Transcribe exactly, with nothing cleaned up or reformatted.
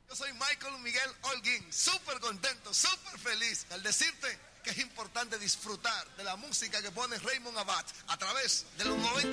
Yo soy Michael Miguel Holguín, súper contento, súper feliz al decirte que es importante disfrutar de la música que pone Raymond Abad a través de los noventa.